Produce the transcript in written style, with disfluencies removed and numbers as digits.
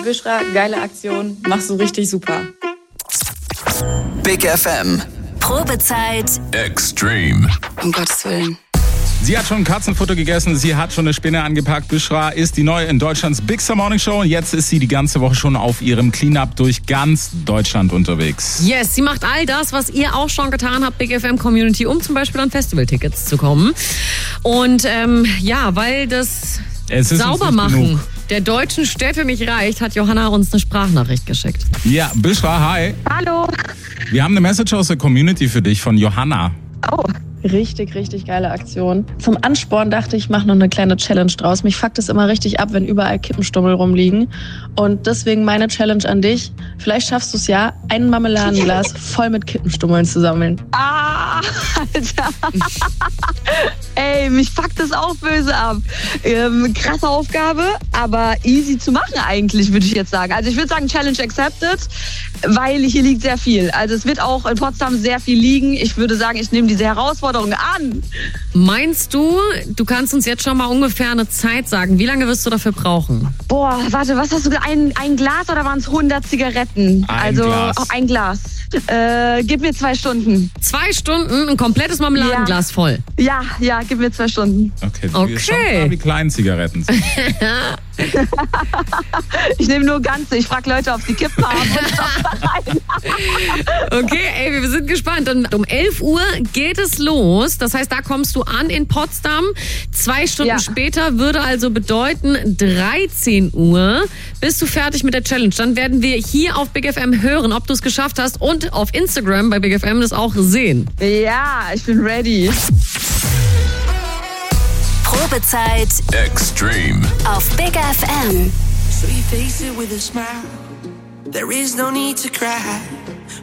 Büşra, geile Aktion, machst du richtig super. Big FM. Probezeit Extreme. Um Gottes Willen. Sie hat schon ein Katzenfutter gegessen, sie hat schon eine Spinne angepackt. Büşra ist die neue in Deutschlands Big Star Morning Show und jetzt ist sie die ganze Woche schon auf ihrem Cleanup durch ganz Deutschland unterwegs. Yes, sie macht all das, was ihr auch schon getan habt, Big FM Community, um zum Beispiel an Festivaltickets zu kommen. Und weil das Saubermachen der deutschen Städte nicht reicht, hat Johanna uns eine Sprachnachricht geschickt. Ja, Büşra, hi. Hallo. Wir haben eine Message aus der Community für dich von Johanna. Oh. Richtig, richtig geile Aktion. Zum Ansporn dachte ich, mache noch eine kleine Challenge draus. Mich fuckt es immer richtig ab, wenn überall Kippenstummel rumliegen. Und deswegen meine Challenge an dich. Vielleicht schaffst du es ja, ein Marmeladenglas voll mit Kippenstummeln zu sammeln. Ah, Alter. Ey, mich fuckt das auch böse ab. Krasse Aufgabe, aber easy zu machen eigentlich, würde ich jetzt sagen. Also ich würde sagen, Challenge accepted, weil hier liegt sehr viel. Also es wird auch in Potsdam sehr viel liegen. Ich würde sagen, ich nehme diese Herausforderung an. Meinst du kannst uns jetzt schon mal ungefähr eine Zeit sagen? Wie lange wirst du dafür brauchen? Boah, warte, was hast du gesagt? Ein Glas oder waren es 100 Zigaretten? Glas. Auch ein Glas. Gib mir 2 Stunden. 2 Stunden, ein komplettes Marmeladenglas voll. Ja, gib mir 2 Stunden. Okay. Schau mal, wie klein Zigaretten sind. Ich nehme nur ganze. Ich frage Leute, ob sie Kippen haben. Okay, ey, wir sind gespannt. Und um 11 Uhr geht es los. Das heißt, da kommst du an in Potsdam. 2 Stunden später würde also bedeuten 13 Uhr bist du fertig mit der Challenge. Dann werden wir hier auf Big FM hören, ob du es geschafft hast und auf Instagram bei Big FM das auch sehen. Ja, ich bin ready. Probezeit Extreme. auf Big FM. So you face it with a smile. There is no need to cry.